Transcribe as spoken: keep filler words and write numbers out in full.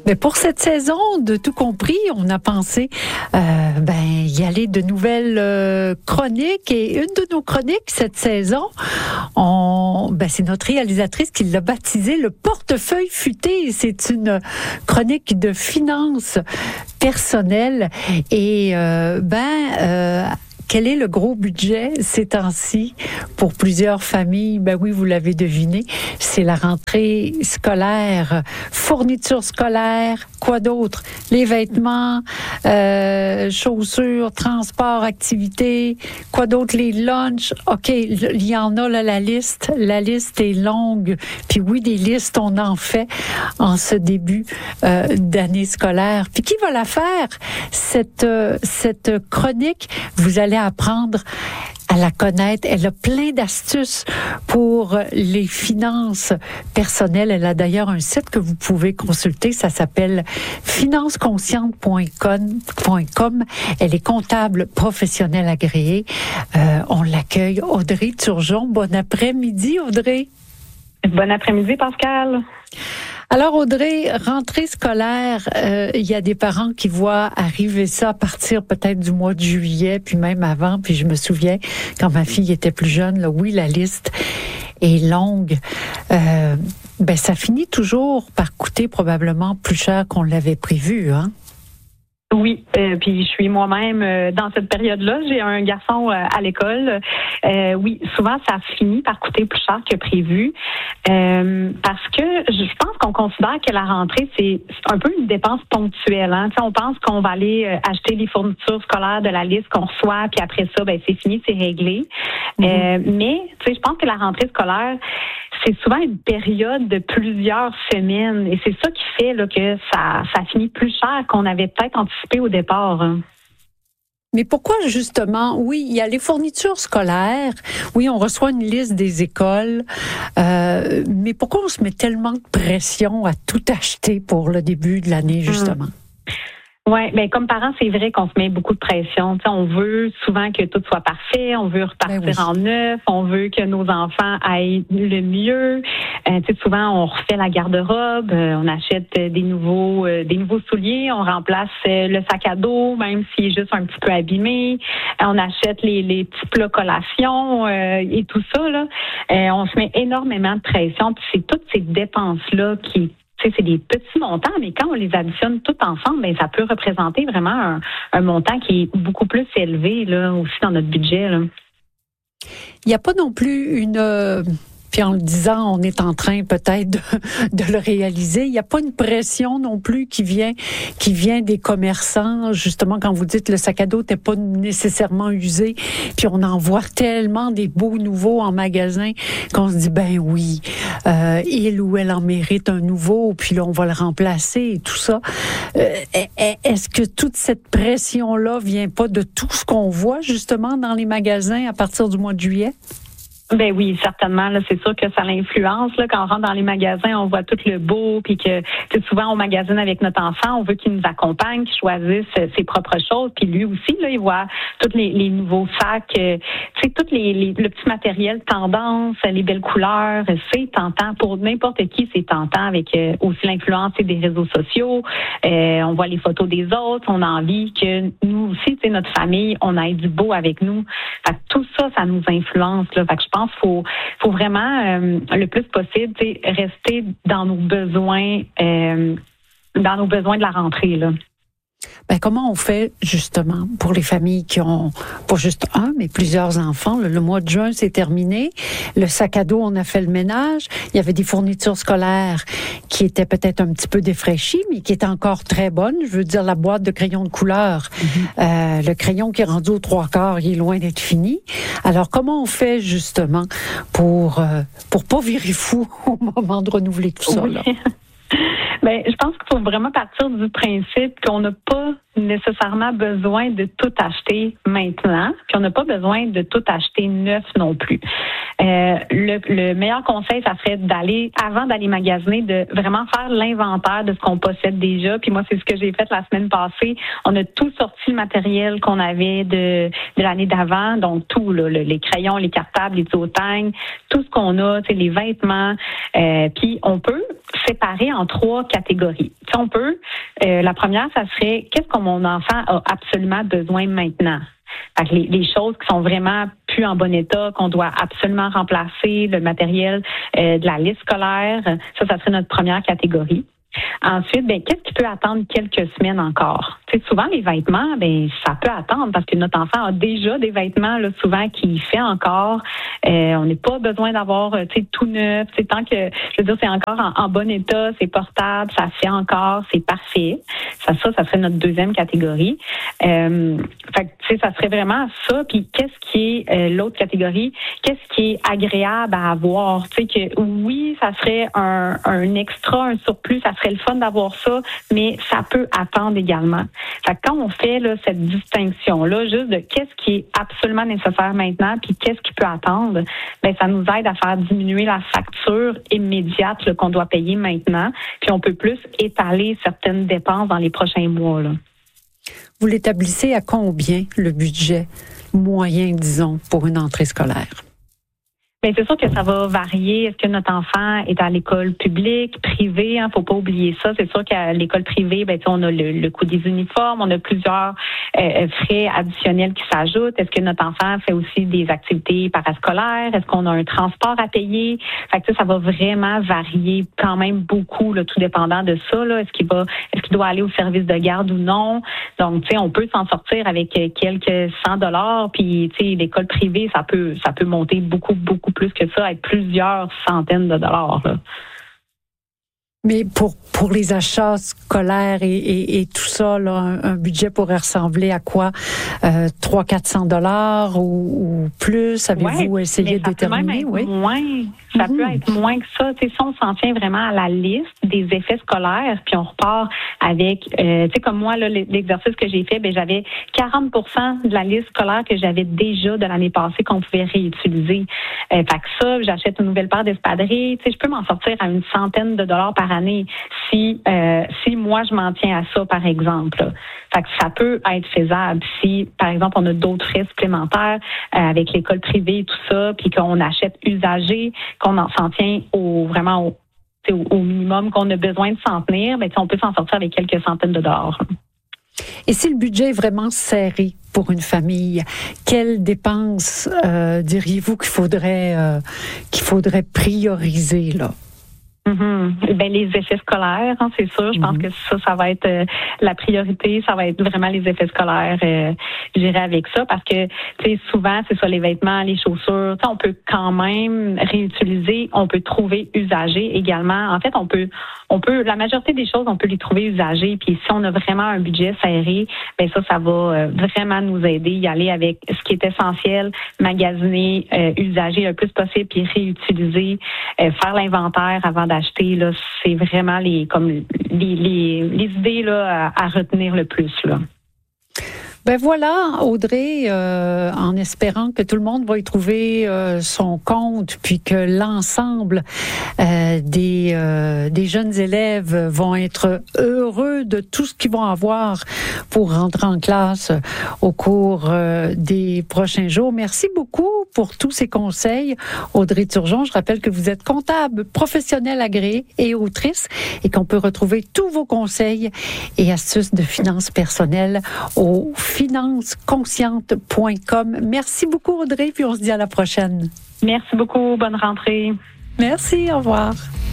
Mais pour cette saison, de tout compris, on a pensé euh, ben y aller de nouvelles euh, chroniques. Et une de nos chroniques cette saison, on, ben c'est notre réalisatrice qui l'a baptisé le portefeuille futé. C'est une chronique de finances personnelles. Et euh, ben euh, quel est le gros budget ces temps-ci pour plusieurs familles? Ben oui, vous l'avez deviné, c'est la rentrée scolaire, fournitures scolaires, quoi d'autre? Les vêtements, euh, chaussures, transport, activités, quoi d'autre? Les lunchs. OK, il y en a là, la liste. La liste est longue. Puis oui, des listes, on en fait en ce début euh, d'année scolaire. Puis qui va la faire? Cette, euh, cette chronique, vous allez apprendre à la connaître. Elle a plein d'astuces pour les finances personnelles. Elle a d'ailleurs un site que vous pouvez consulter. Ça s'appelle finance consciente point com. Elle est comptable professionnelle agréée. Euh, on l'accueille. Audrey Turgeon. Bon après-midi, Audrey. Bon après-midi, Pascal. Alors, Audrey, rentrée scolaire, euh, il y a des parents qui voient arriver ça à partir peut-être du mois de juillet, puis même avant. Puis je me souviens, quand ma fille était plus jeune, là, oui, la liste est longue. Euh, ben, ça finit toujours par coûter probablement plus cher qu'on l'avait prévu, hein? Oui, euh, puis je suis moi-même euh, dans cette période-là. J'ai un garçon euh, à l'école. Euh, oui, souvent ça finit par coûter plus cher que prévu euh, parce que je pense qu'on considère que la rentrée c'est un peu une dépense ponctuelle. Hein? On pense qu'on va aller euh, acheter les fournitures scolaires de la liste qu'on reçoit, puis après ça, ben c'est fini, c'est réglé. Mm-hmm. Euh, mais tu sais, je pense que la rentrée scolaire c'est souvent une période de plusieurs semaines et c'est ça qui fait là, que ça, ça finit plus cher qu'on avait peut-être anticipé au départ. Mais pourquoi justement, oui, il y a les fournitures scolaires, oui, on reçoit une liste des écoles, euh, mais pourquoi on se met tellement de pression à tout acheter pour le début de l'année justement? Hum. Oui, ben comme parents, c'est vrai qu'on se met beaucoup de pression. T'sais, on veut souvent que tout soit parfait, on veut repartir ben oui. en neuf, on veut que nos enfants aillent le mieux. Euh, souvent, on refait la garde-robe, euh, on achète des nouveaux euh, des nouveaux souliers, on remplace euh, le sac à dos, même s'il est juste un petit peu abîmé. Euh, on achète les, les petits plats collations euh, et tout ça. Là. Euh, on se met énormément de pression. Puis c'est toutes ces dépenses-là qui c'est des petits montants, mais quand on les additionne tout ensemble, ben ça peut représenter vraiment un, un montant qui est beaucoup plus élevé là aussi dans notre budget. Là. Il n'y a pas non plus une... Euh... Puis en le disant, on est en train peut-être de, de le réaliser. Il n'y a pas une pression non plus qui vient qui vient des commerçants. Justement, quand vous dites le sac à dos n'était pas nécessairement usé, puis on en voit tellement des beaux nouveaux en magasin qu'on se dit ben oui, euh, il ou elle en mérite un nouveau, puis là on va le remplacer et tout ça. Euh, est-ce que toute cette pression-là vient pas de tout ce qu'on voit justement dans les magasins à partir du mois de juillet? Ben oui, certainement. Là, c'est sûr que ça l'influence. Là, quand on rentre dans les magasins, on voit tout le beau, puis que souvent on magasine avec notre enfant, on veut qu'il nous accompagne, qu'il choisisse ses propres choses. Puis lui aussi, là, il voit tous les, les nouveaux sacs, euh, tu sais, tout les, les, le petit matériel tendance, les belles couleurs. C'est tentant pour n'importe qui, c'est tentant avec euh, aussi l'influence des réseaux sociaux. Euh, on voit les photos des autres, on a envie que nous aussi, tu sais, notre famille, on ait du beau avec nous. Fait que tout ça, ça nous influence. Là. Fait que je pense qu'il faut, faut vraiment, euh, le plus possible, rester dans nos besoins, euh, dans nos besoins de la rentrée, là. Ben, comment on fait justement pour les familles qui ont pas juste un, mais plusieurs enfants? Le, le mois de juin, c'est terminé. Le sac à dos, on a fait le ménage. Il y avait des fournitures scolaires qui étaient peut-être un petit peu défraîchies, mais qui étaient encore très bonnes. Je veux dire, la boîte de crayons de couleur, mm-hmm. euh, le crayon qui est rendu aux trois quarts, il est loin d'être fini. Alors, comment on fait justement pour euh, pour pas virer fou au moment de renouveler tout ça, là? Ben, je pense qu'il faut vraiment partir du principe qu'on n'a pas nécessairement besoin de tout acheter maintenant, puis on n'a pas besoin de tout acheter neuf non plus. Euh, le, le meilleur conseil, ça serait d'aller, avant d'aller magasiner, de vraiment faire l'inventaire de ce qu'on possède déjà. Puis moi, c'est ce que j'ai fait la semaine passée. On a tout sorti le matériel qu'on avait de, de l'année d'avant, donc tout, là, le, les crayons, les cartables, les duotangs, tout ce qu'on a, les vêtements. Euh, puis on peut séparer en trois catégories. T'sais, on peut, euh, la première, ça serait qu'est-ce que mon enfant a absolument besoin maintenant. Fait que les, les choses qui sont vraiment plus en bon état, qu'on doit absolument remplacer, le matériel euh, de la liste scolaire, ça, ça serait notre première catégorie. Ensuite, ben qu'est-ce qui peut attendre quelques semaines encore? Tu sais, souvent les vêtements, ben ça peut attendre parce que notre enfant a déjà des vêtements là, souvent qu'il fait encore. Euh, on n'a pas besoin d'avoir tu sais tout neuf. Tu sais, tant que je veux dire c'est encore en, en bon état, c'est portable, ça fait encore, c'est parfait. Ça, ça, ça serait notre deuxième catégorie. Euh, fait que, tu sais, ça serait vraiment ça. Puis qu'est-ce qui est euh, l'autre catégorie? Qu'est-ce qui est agréable à avoir? Tu sais que oui, ça serait un, un extra, un surplus. Ça serait le fun d'avoir ça, mais ça peut attendre également. Fait que quand on fait là, cette distinction-là, juste de qu'est-ce qui est absolument nécessaire maintenant, puis qu'est-ce qui peut attendre, ben ça nous aide à faire diminuer la facture immédiate là, qu'on doit payer maintenant, puis on peut plus étaler certaines dépenses dans les prochains mois. Là. Vous l'établissez à combien le budget moyen, disons, pour une entrée scolaire? Bien, c'est sûr que ça va varier. Est-ce que notre enfant est à l'école publique, privée? Hein, faut pas oublier ça. C'est sûr qu'à l'école privée, ben, on a le, le coût des uniformes, on a plusieurs euh, frais additionnels qui s'ajoutent. Est-ce que notre enfant fait aussi des activités parascolaires? Est-ce qu'on a un transport à payer? Fait que ça, ça va vraiment varier quand même beaucoup, là, tout dépendant de ça. Là. Est-ce qu'il va, est-ce qu'il doit aller au service de garde ou non? Donc, tu sais, on peut s'en sortir avec quelques cent dollars. Puis, tu sais, l'école privée, ça peut, ça peut monter beaucoup, beaucoup plus que ça, être plusieurs centaines de dollars. Là. Mais pour pour les achats scolaires et, et, et tout ça, là, un, un budget pourrait ressembler à quoi? Euh, trois cents à quatre cents dollars ou, ou plus? Avez-vous ouais, essayé de déterminer? Oui, moins. Ça mmh. peut être moins que ça. Tu sais, si on s'en tient vraiment à la liste des effets scolaires, puis on repart avec, euh, tu sais, comme moi, là, l'exercice que j'ai fait, ben j'avais quarante pour cent de la liste scolaire que j'avais déjà de l'année passée qu'on pouvait réutiliser. Euh, fait que ça, j'achète une nouvelle paire d'espadrilles. Tu sais, je peux m'en sortir à une centaine de dollars par année si euh, si moi je m'en tiens à ça, par exemple. Là. Fait que ça peut être faisable si, par exemple, on a d'autres frais supplémentaires euh, avec l'école privée et tout ça, puis qu'on achète usagé, qu'on en s'en tient au vraiment au, au, au minimum qu'on a besoin de s'en tenir, ben, on peut s'en sortir avec quelques centaines de dollars. Et si le budget est vraiment serré pour une famille, quelles dépenses euh, diriez-vous qu'il faudrait euh, qu'il faudrait prioriser là? Mm-hmm. Ben les effets scolaires, hein, c'est sûr. Je mm-hmm. pense que ça, ça va être euh, la priorité. Ça va être vraiment les effets scolaires. Euh, J'irai avec ça parce que, tu sais, souvent, c'est ça, les vêtements, les chaussures. Tu sais, on peut quand même réutiliser. On peut trouver usagé également. En fait, on peut, on peut, la majorité des choses, on peut les trouver usagées. Puis si on a vraiment un budget serré, ben ça, ça va euh, vraiment nous aider y aller avec ce qui est essentiel, magasiner, euh, usager le plus possible, puis réutiliser, euh, faire l'inventaire avant d'acheter, là, c'est vraiment les comme les, les, les idées là, à, à retenir le plus. Là. Ben voilà, Audrey, euh, en espérant que tout le monde va y trouver euh, son compte, puis que l'ensemble euh, des euh, des jeunes élèves vont être heureux de tout ce qu'ils vont avoir pour rentrer en classe au cours euh, des prochains jours. Merci beaucoup pour tous ces conseils, Audrey Turgeon. Je rappelle que vous êtes comptable, professionnelle agréée et autrice, et qu'on peut retrouver tous vos conseils et astuces de finances personnelles au finance consciente point com. Merci beaucoup, Audrey, puis on se dit à la prochaine. Merci beaucoup. Bonne rentrée. Merci, au revoir.